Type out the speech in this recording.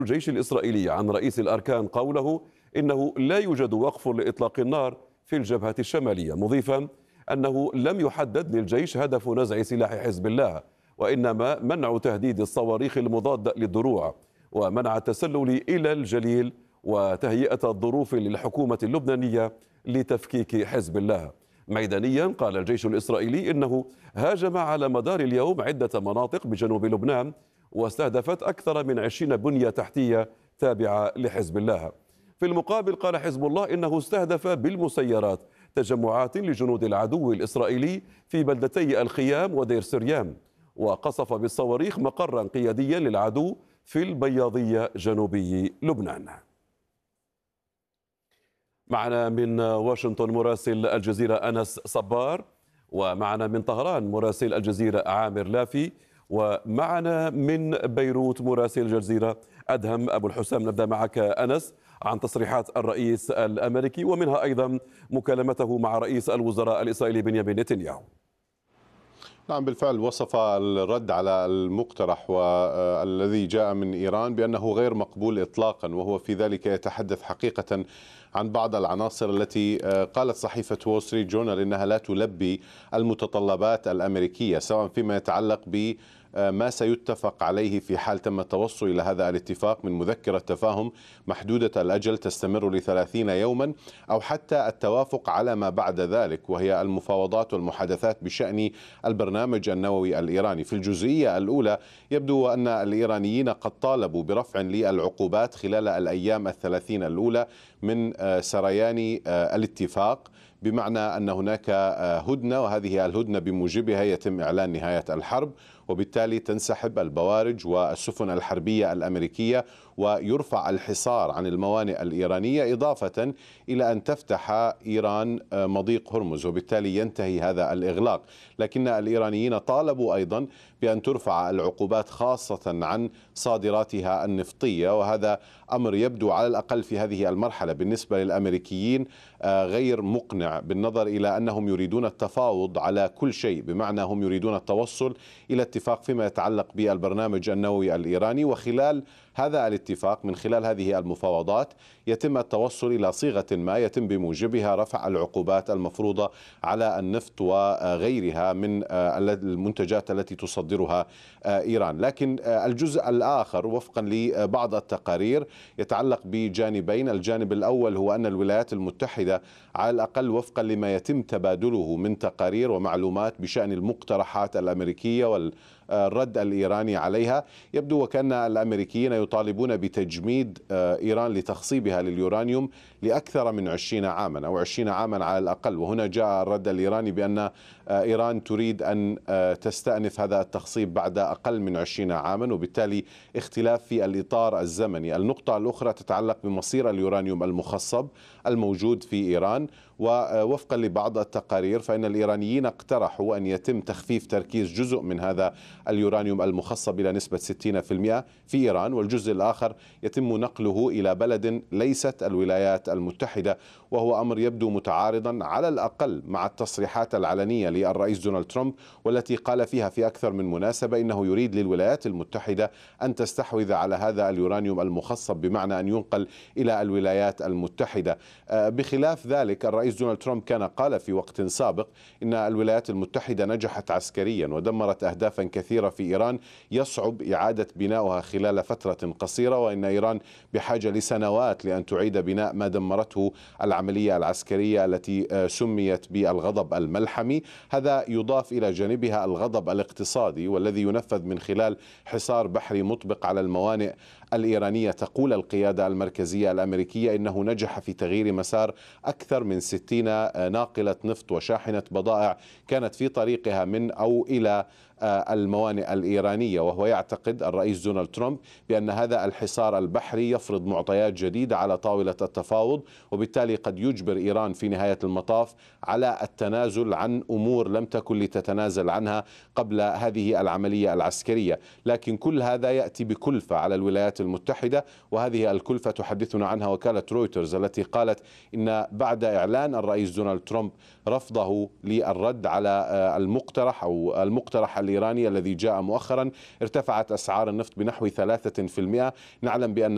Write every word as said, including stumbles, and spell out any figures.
الجيش الإسرائيلي عن رئيس الأركان قوله إنه لا يوجد وقف لإطلاق النار في الجبهة الشمالية، مضيفا أنه لم يحدد للجيش هدف نزع سلاح حزب الله، وإنما منع تهديد الصواريخ المضادة للدروع ومنع التسلل إلى الجليل وتهيئة الظروف للحكومة اللبنانية لتفكيك حزب الله. ميدانيا قال الجيش الإسرائيلي إنه هاجم على مدار اليوم عدة مناطق بجنوب لبنان واستهدفت أكثر من عشرين بنية تحتية تابعة لحزب الله. في المقابل قال حزب الله إنه استهدف بالمسيرات تجمعات لجنود العدو الإسرائيلي في بلدتي الخيام ودير سريان، وقصف بالصواريخ مقرا قياديا للعدو في البياضية جنوبي لبنان. معنا من واشنطن مراسل الجزيرة أنس صبار، ومعنا من طهران مراسل الجزيرة عامر لافي، ومعنا من بيروت مراسل الجزيرة أدهم أبو الحسام. نبدأ معك أنس عن تصريحات الرئيس الأمريكي ومنها أيضا مكالمته مع رئيس الوزراء الإسرائيلي بنيامين نتنياهو. نعم، بالفعل وصف الرد على المقترح والذي جاء من إيران بأنه غير مقبول إطلاقا، وهو في ذلك يتحدث حقيقة عن بعض العناصر التي قالت صحيفة وول ستريت جورنال إنها لا تلبي المتطلبات الأمريكية، سواء فيما يتعلق ب ما سيتفق عليه في حال تم التوصل إلى هذا الاتفاق من مذكرة تفاهم محدودة الأجل تستمر لثلاثين يوما، أو حتى التوافق على ما بعد ذلك وهي المفاوضات والمحادثات بشأن البرنامج النووي الإيراني. في الجزئية الأولى يبدو أن الإيرانيين قد طالبوا برفع للعقوبات خلال الأيام الثلاثين الأولى من سريان الاتفاق، بمعنى أن هناك هدنة، وهذه الهدنة بموجبها يتم إعلان نهاية الحرب، وبالتالي تنسحب البوارج والسفن الحربية الأمريكية ويرفع الحصار عن الموانئ الإيرانية، إضافة إلى أن تفتح إيران مضيق هرمز، وبالتالي ينتهي هذا الإغلاق. لكن الإيرانيين طالبوا أيضا بأن ترفع العقوبات خاصة عن صادراتها النفطية، وهذا أمر يبدو على الأقل في هذه المرحلة بالنسبة للأمريكيين غير مقنع، بالنظر إلى أنهم يريدون التفاوض على كل شيء، بمعنى هم يريدون التوصل إلى اتفاق فيما يتعلق بالبرنامج النووي الإيراني، وخلال هذا الاتفاق من خلال هذه المفاوضات يتم التوصل إلى صيغة ما يتم بموجبها رفع العقوبات المفروضة على النفط وغيرها من المنتجات التي تصدرها إيران. لكن الجزء الآخر وفقا لبعض التقارير يتعلق بجانبين. الجانب الأول هو أن الولايات المتحدة على الأقل وفقا لما يتم تبادله من تقارير ومعلومات بشأن المقترحات الأمريكية والرد الإيراني عليها، يبدو وكأن الأمريكيين يطالبون بتجميد إيران لتخصيبها لليورانيوم لأكثر من عشرين عاما أو عشرين عاما على الأقل. وهنا جاء الرد الإيراني بأن إيران تريد أن تستأنف هذا التخصيب بعد أقل من عشرين عاما، وبالتالي اختلاف في الإطار الزمني. النقطة الأخرى تتعلق بمصير اليورانيوم المخصب الموجود في إيران، ووفقا لبعض التقارير فإن الإيرانيين اقترحوا أن يتم تخفيف تركيز جزء من هذا اليورانيوم المخصب إلى نسبة ستين بالمئة في إيران، والجزء الآخر يتم نقله إلى بلد ليست الولايات المتحدة، وهو أمر يبدو متعارضا على الأقل مع التصريحات العلنية للرئيس دونالد ترامب، والتي قال فيها في أكثر من مناسبة إنه يريد للولايات المتحدة أن تستحوذ على هذا اليورانيوم المخصب، بمعنى أن ينقل إلى الولايات المتحدة. بخلاف ذلك الرئيس دونالد ترامب كان قال في وقت سابق إن الولايات المتحدة نجحت عسكريا ودمرت أهدافا كثيرة في إيران يصعب إعادة بناؤها خلال فترة قصيرة، وإن إيران بحاجة لسنوات لأن تعيد بناء ما دمرته العملية العسكرية التي سميت بالغضب الملحمي. هذا يضاف إلى جانبها الغضب الاقتصادي والذي ينفذ من خلال حصار بحري مطبق على الموانئ الإيرانية. تقول القيادة المركزية الأمريكية إنه نجح في تغيير مسار أكثر من ستين ناقلة نفط وشاحنة بضائع كانت في طريقها من أو إلى الموانئ الإيرانية، وهو يعتقد الرئيس دونالد ترامب بأن هذا الحصار البحري يفرض معطيات جديدة على طاولة التفاوض، وبالتالي قد يجبر إيران في نهاية المطاف على التنازل عن أمور لم تكن لتتنازل عنها قبل هذه العملية العسكرية. لكن كل هذا يأتي بكلفة على الولايات المتحدة، وهذه الكلفة تحدثنا عنها وكالة رويترز التي قالت إن بعد إعلان الرئيس دونالد ترامب رفضه للرد على المقترح أو المقترح الإيراني الذي جاء مؤخرا ارتفعت أسعار النفط بنحو ثلاثة بالمئة. نعلم بأن